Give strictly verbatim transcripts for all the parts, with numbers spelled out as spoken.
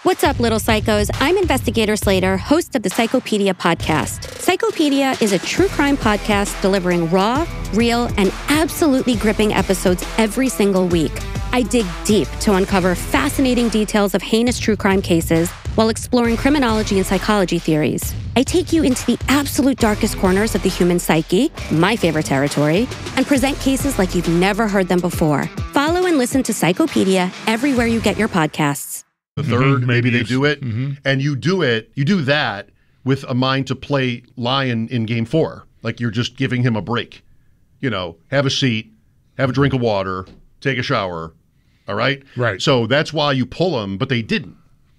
What's up, little psychos? I'm Investigator Slater, host of the Psychopedia podcast. Psychopedia is a true crime podcast delivering raw, real, and absolutely gripping episodes every single week. I dig deep to uncover fascinating details of heinous true crime cases while exploring criminology and psychology theories. I take you into the absolute darkest corners of the human psyche, my favorite territory, and present cases like you've never heard them before. Follow and listen to Psychopedia everywhere you get your podcasts. The third, mm-hmm, maybe they do it, mm-hmm. and you do it, you do that with a mind to play lion in game four. Like you're just giving him a break. You know, have a seat, have a drink of water, take a shower, all right? Right. So that's why you pull him, but they didn't.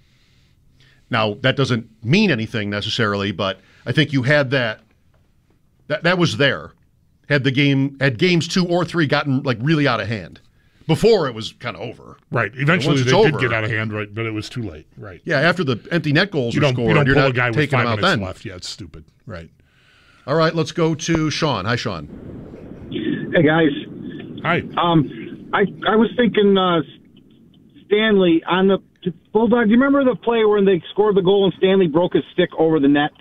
Now, that doesn't mean anything necessarily, but I think you had that, that, that was there. Had the game, had games two or three gotten like really out of hand. Before it was kind of over. Right. Eventually they over, did get out of hand, right? But it was too late. Right. Yeah, after the empty net goals you were don't, scored, you don't you're pull not a guy with taking five him out minutes then. left. Yeah, it's stupid. Right. All right, let's go to Sean. Hi, Sean. Hey, guys. Hi. Um, I I was thinking uh, Stanley on the Bulldog. Do you remember the play when they scored the goal and Stanley broke his stick over the net?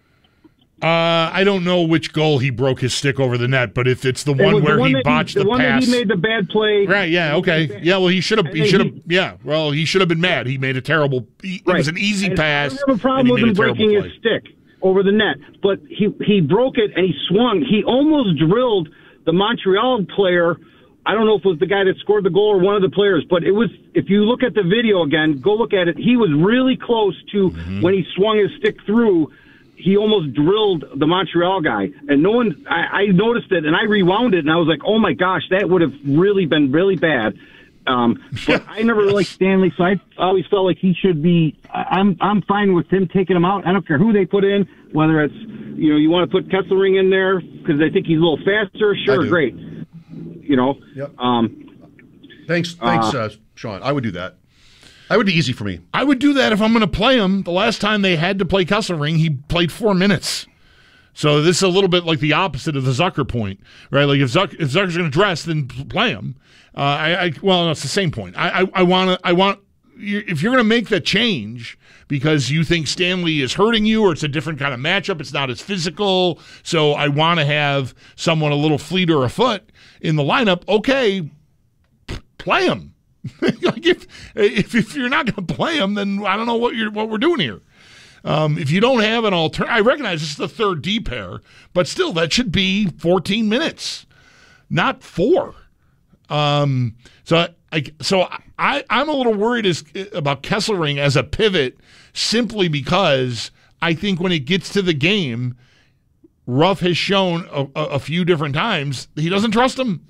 Uh, I don't know which goal he broke his stick over the net, but if it's the one where the one he botched he, the, the one pass, that he made the bad play, right? Yeah, okay, yeah. Well, he should have. He should have. Yeah. Well, he should have been mad. He made a terrible. He, right. It was an easy and pass. I don't have a problem with him breaking his stick over the net, but he he broke it and he swung. He almost drilled the Montreal player. I don't know if it was the guy that scored the goal or one of the players, but it was. If you look at the video again, go look at it. He was really close to mm-hmm. when he swung his stick through. He almost drilled the Montreal guy, and no one. I, I noticed it, and I rewound it, and I was like, "Oh my gosh, that would have really been really bad." Um, but I never liked Stanley, so I always felt like he should be. I'm I'm fine with him taking him out. I don't care who they put in, whether it's you know you want to put Kesselring in there because I think he's a little faster. Sure, great. You know. Yep. Um, thanks, thanks, uh, uh, Sean. I would do that. That would be easy for me. I would do that if I'm going to play him. The last time they had to play Kesselring, he played four minutes. So this is a little bit like the opposite of the Zucker point, right? Like if, Zuck, if Zucker's going to dress, then play him. Uh, I, I well, no, it's the same point. I, I, I want to. I want if you're going to make that change because you think Stanley is hurting you, or it's a different kind of matchup. It's not as physical. So I want to have someone a little fleeter of foot in the lineup. Okay, play him. like if, if if you're not going to play him, then I don't know what you're what we're doing here. Um, if you don't have an alternative, I recognize this is the third D pair, but still that should be fourteen minutes, not four. Um, so I so I I'm a little worried as, about Kesselring as a pivot simply because I think when it gets to the game, Ruff has shown a, a, a few different times he doesn't trust him.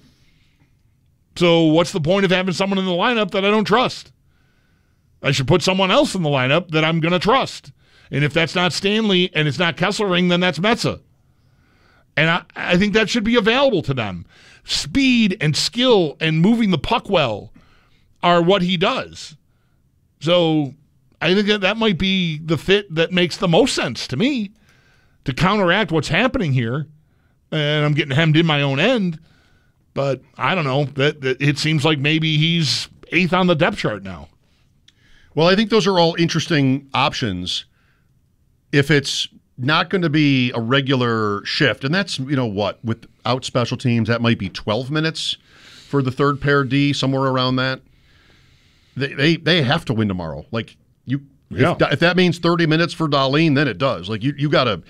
So what's the point of having someone in the lineup that I don't trust? I should put someone else in the lineup that I'm going to trust. And if that's not Stanley and it's not Kesselring, then that's Mensah. And I, I think that should be available to them. Speed and skill and moving the puck well are what he does. So I think that that might be the fit that makes the most sense to me to counteract what's happening here. And I'm getting hemmed in my own end. But I don't know. That, that it seems like maybe he's eighth on the depth chart now. Well, I think those are all interesting options. If it's not going to be a regular shift, and that's, you know what, without special teams, that might be twelve minutes for the third pair D, somewhere around that. They they, they have to win tomorrow. Like you, yeah. if, if that means thirty minutes for Dahlin, then it does. Like you you gotta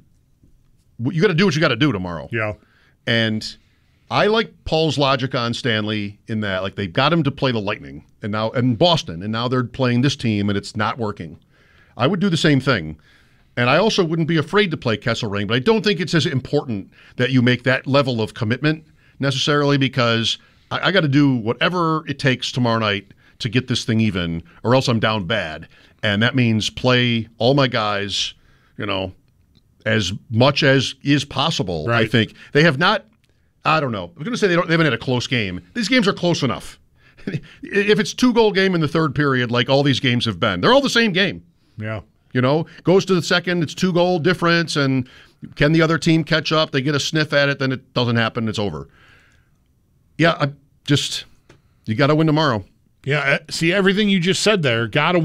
you gotta do what you gotta do tomorrow. Yeah, and. I like Paul's logic on Stanley in that, like, they've got him to play the Lightning and now and Boston, and now they're playing this team, and it's not working. I would do the same thing. And I also wouldn't be afraid to play Kesselring, but I don't think it's as important that you make that level of commitment necessarily because I, I got to do whatever it takes tomorrow night to get this thing even, or else I'm down bad. And that means play all my guys, you know, as much as is possible, right. I think. They have not... I don't know. I was going to say they, don't, they haven't had a close game. These games are close enough. If it's two-goal game in the third period, like all these games have been, they're all the same game. Yeah. You know, goes to the second, it's two-goal difference, and can the other team catch up? They get a sniff at it, then it doesn't happen, it's over. Yeah, I just, you got to win tomorrow. Yeah, see, everything you just said there, got to